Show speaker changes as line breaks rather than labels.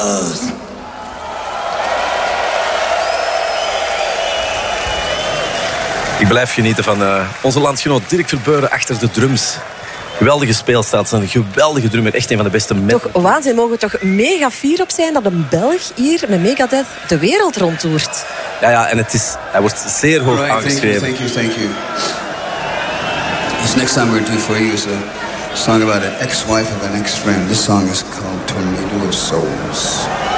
Ik blijf genieten van onze landgenoot Dirk Verbeuren achter de drums. Geweldige speelstaat, een geweldige drummer. Echt een van de beste metal.
Toch waanzin, mogen we toch mega fier op zijn dat een Belg hier met Megadeth de wereld rondtoert.
Ja, en hij wordt zeer hoog aangeschreven.
Thank you. This next song we're going to do for you is a song about an ex-wife of an ex-friend. This song is called Tornado of Souls.